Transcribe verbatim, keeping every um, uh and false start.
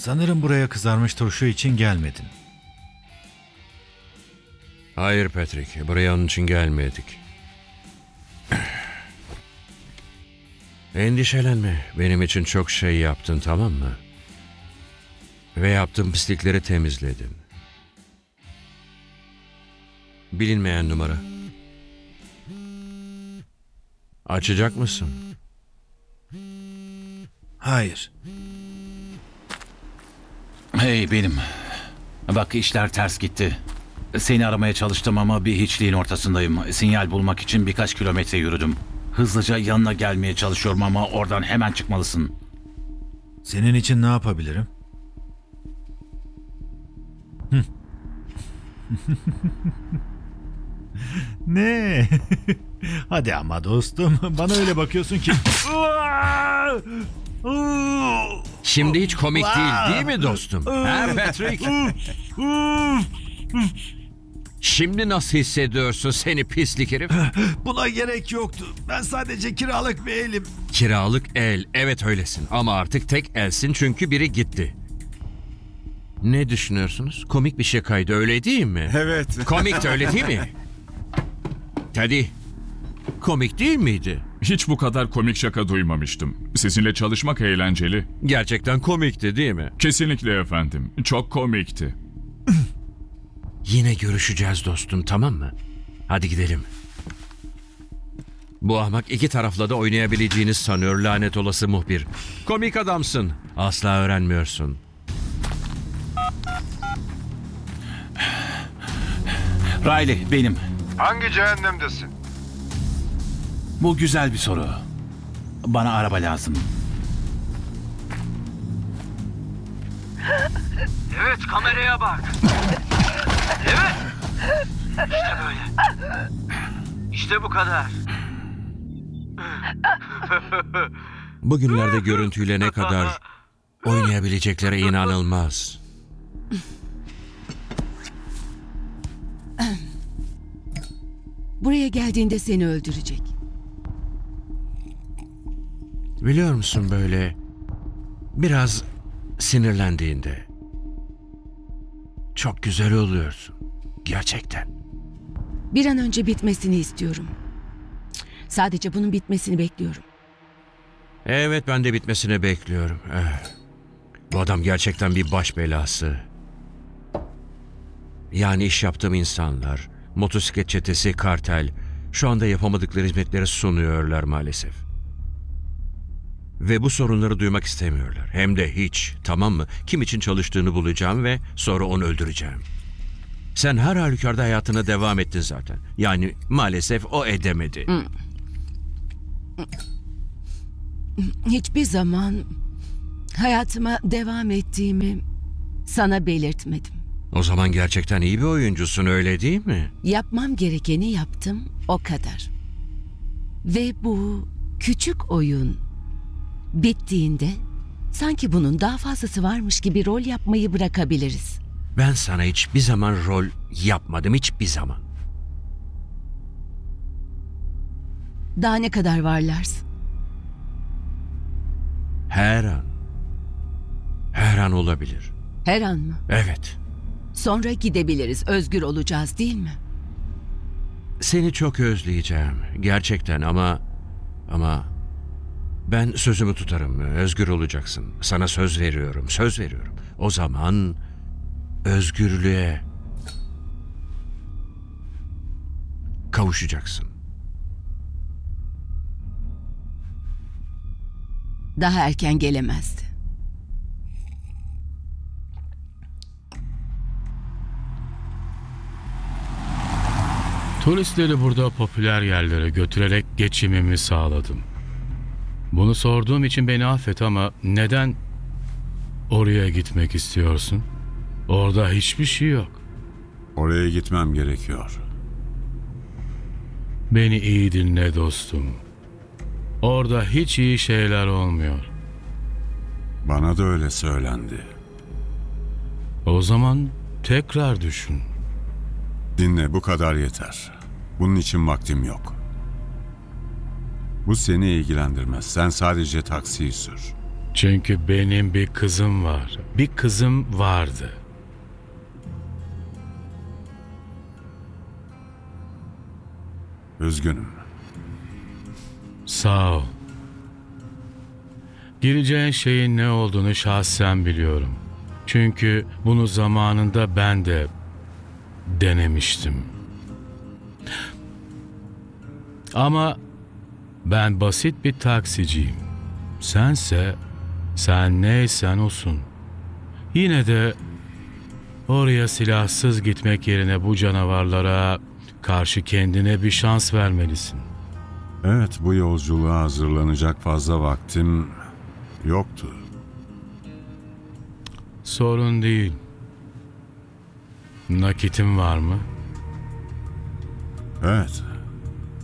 Sanırım buraya kızarmış turşu için gelmedin. Hayır Patrick, buraya onun için gelmedik. Endişelenme, benim için çok şey yaptın, tamam mı? Ve yaptığım pislikleri temizledin. Bilinmeyen numara. Açacak mısın? Hayır. Hey benim. Bak işler ters gitti. Seni aramaya çalıştım ama bir hiçliğin ortasındayım. Sinyal bulmak için birkaç kilometre yürüdüm. Hızlıca yanına gelmeye çalışıyorum ama oradan hemen çıkmalısın. Senin için ne yapabilirim? Hı. Ne? Hadi ama dostum. Bana öyle bakıyorsun ki. Şimdi hiç komik değil, değil mi dostum? Ha Patrick? Şimdi nasıl hissediyorsun seni pislik herif? Buna gerek yoktu. Ben sadece kiralık bir elim. Kiralık el, evet öylesin ama artık tek elsin çünkü biri gitti. Ne düşünüyorsunuz? Komik bir şakaydı, öyle değil mi? Evet. Komik de öyle değil mi? Teddy, komik değil miydi? Hiç bu kadar komik şaka duymamıştım. Sizinle çalışmak eğlenceli. Gerçekten komikti değil mi? Kesinlikle efendim. Çok komikti. Yine görüşeceğiz dostum, tamam mı? Hadi gidelim. Bu ahmak iki tarafla da oynayabileceğiniz sanıyor, lanet olası muhbir. Komik adamsın. Asla öğrenmiyorsun. Riley benim. Hangi cehennemdesin? Bu güzel bir soru. Bana araba lazım. Evet, kameraya bak. Evet. İşte böyle. İşte bu kadar. Bugünlerde görüntüyle ne kadar oynayabilecekleri inanılmaz. Buraya geldiğinde seni öldürecek. Biliyor musun böyle biraz sinirlendiğinde çok güzel oluyorsun. Gerçekten. Bir an önce bitmesini istiyorum. Sadece bunun bitmesini bekliyorum. Evet, ben de bitmesini bekliyorum. Eh. Bu adam gerçekten bir baş belası. Yani iş yaptığım insanlar, motosiklet çetesi, kartel, şu anda yapamadıkları hizmetleri sunuyorlar maalesef. Ve bu sorunları duymak istemiyorlar. Hem de hiç, tamam mı? Kim için çalıştığını bulacağım ve sonra onu öldüreceğim. Sen her halükarda hayatına devam ettin zaten. Yani maalesef o edemedi. Hiçbir zaman hayatıma devam ettiğimi sana belirtmedim. O zaman gerçekten iyi bir oyuncusun, öyle değil mi? Yapmam gerekeni yaptım, o kadar. Ve bu küçük oyun bittiğinde sanki bunun daha fazlası varmış gibi rol yapmayı bırakabiliriz. Ben sana hiçbir zaman rol yapmadım, hiçbir zaman. Daha ne kadar varlarsın? Her an. Her an olabilir. Her an mı? Evet. Sonra gidebiliriz, özgür olacağız değil mi? Seni çok özleyeceğim. Gerçekten ama... Ama... Ben sözümü tutarım. Özgür olacaksın. Sana söz veriyorum. Söz veriyorum. O zaman... Özgürlüğe... kavuşacaksın. Daha erken gelemezdi. Turistleri burada popüler yerlere götürerek geçimimi sağladım. Bunu sorduğum için beni affet ama neden oraya gitmek istiyorsun? Orada hiçbir şey yok. Oraya gitmem gerekiyor. Beni iyi dinle dostum. Orada hiç iyi şeyler olmuyor. Bana da öyle söylendi. O zaman tekrar düşün. Dinle, bu kadar yeter. Bunun için vaktim yok. Bu seni ilgilendirmez. Sen sadece taksiyi sür. Çünkü benim bir kızım var. Bir kızım vardı. Üzgünüm. Sağ ol. Gireceğin şeyin ne olduğunu şahsen biliyorum. Çünkü bunu zamanında ben de denemiştim. Ama ben basit bir taksiciyim. Sense, sen neysen olsun. Yine de oraya silahsız gitmek yerine bu canavarlara karşı kendine bir şans vermelisin. Evet, bu yolculuğa hazırlanacak fazla vaktim yoktu. Sorun değil. Nakitin var mı? Evet,